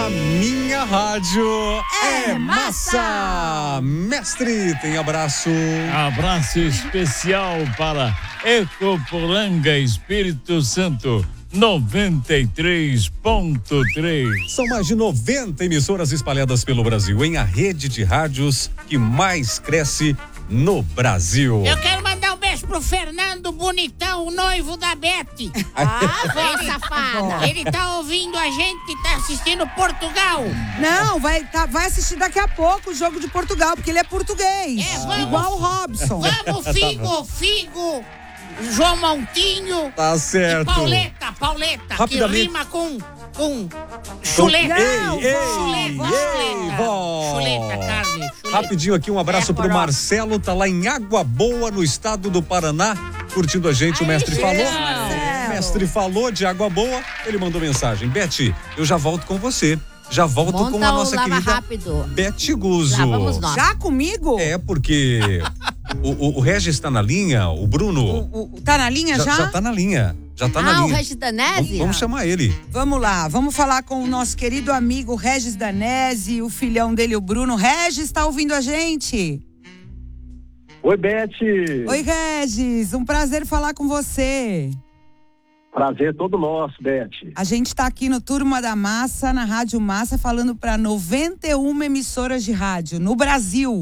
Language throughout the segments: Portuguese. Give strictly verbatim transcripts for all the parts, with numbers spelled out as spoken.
A minha rádio é massa. Mestre, tem abraço. Abraço especial para Ecopolanga Espírito Santo noventa e três ponto três. São mais de noventa emissoras espalhadas pelo Brasil em a rede de rádios que mais cresce no Brasil. Eu quero mandar um beijo pro Fernando Bonitão, o noivo da Beth. Ah, vó safada. Ele tá ouvindo a gente, tá assistindo Portugal. Não, vai, tá, vai assistir daqui a pouco o jogo de Portugal, porque ele é português. É, vamos. Igual o Robson. Vamos, Figo, Figo, João Montinho. Tá certo. E Pauleta, Pauleta, Rapidamente. que rima com, com chuleta. Não, ei, chuleta, ei, chuleta. vó. Chuleta, carne, chuleta. Rapidinho aqui, um abraço É, pro poró. Marcelo, tá lá em Água Boa, no estado do Paraná, curtindo a gente. O mestre Aí, falou. Marcelo. O mestre falou de Água Boa, ele mandou mensagem. Beth, eu já volto com você. Já volto Monta com a o nossa lava querida rápido. Beth Guzzo. Lá vamos nós. Já comigo? É, porque o, o, o Regis tá na linha, o Bruno. O, o, tá na linha já? já, já tá na linha. Já tá ah, na o linha. Regis Vamos, Danese? vamos chamar ele. Vamos lá, vamos falar com o nosso querido amigo Regis Danese, o filhão dele, o Bruno. Regis, tá ouvindo a gente? Oi, Beth. Oi, Regis, um prazer falar com você. Prazer todo nosso, Beth. A gente tá aqui no Turma da Massa, na Rádio Massa, falando para noventa e uma emissoras de rádio no Brasil.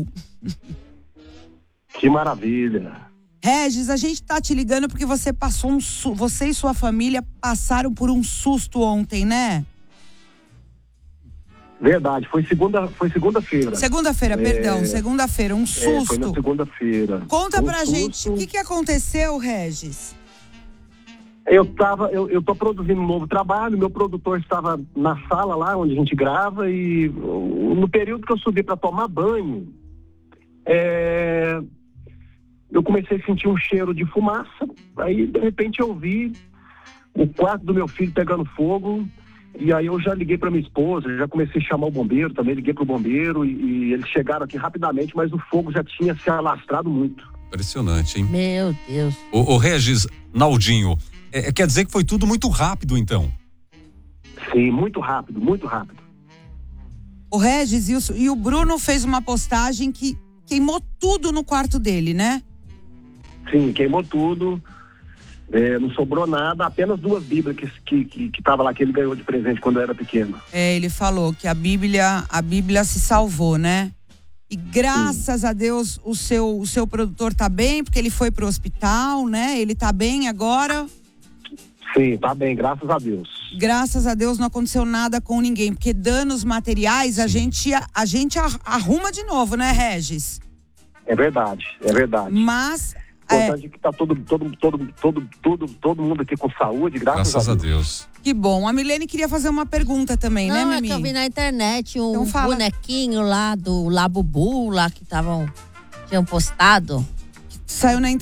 Que maravilha. Regis, a gente tá te ligando porque você passou um su- você e sua família passaram por um susto ontem, né? Verdade, foi segunda, foi segunda-feira. Segunda-feira, É. perdão, segunda-feira, um É, foi na susto. segunda-feira. Conta Um pra susto. gente, o que que aconteceu, Regis? Eu tava, eu, eu tô produzindo um novo trabalho, meu produtor estava na sala lá onde a gente grava e uh, no período que eu subi para tomar banho, é, eu comecei a sentir um cheiro de fumaça, aí de repente eu vi o quarto do meu filho pegando fogo, e aí eu já liguei para minha esposa, já comecei a chamar o bombeiro também, liguei pro bombeiro e, e eles chegaram aqui rapidamente, mas o fogo já tinha se alastrado muito. Impressionante, hein? Meu Deus. O, o Regis, Naldinho, é, quer dizer que foi tudo muito rápido, então? Sim, muito rápido, muito rápido. O Regis e o, e o Bruno fez uma postagem que queimou tudo no quarto dele, né? Sim, queimou tudo, é, não sobrou nada, apenas duas bíblias que que, que, que tava lá, que ele ganhou de presente quando eu era pequeno. É, ele falou que a Bíblia, a Bíblia se salvou, né? E graças a Deus o seu, o seu produtor tá bem, porque ele foi pro hospital, né? Ele tá bem agora. Sim, tá bem, graças a Deus. Graças a Deus não aconteceu nada com ninguém, porque danos materiais a gente, a gente arruma de novo, né, Regis? É verdade, é verdade. Mas O é, importante é que tá todo, todo, todo, todo, todo, todo mundo aqui com saúde, graças, Graças a a Deus. Deus. que bom. A Milene queria fazer uma pergunta também, né, Não, é Mimi? que eu vi na internet um Então fala. bonequinho lá do Labubu, lá que estavam, tinham postado. Saiu na internet.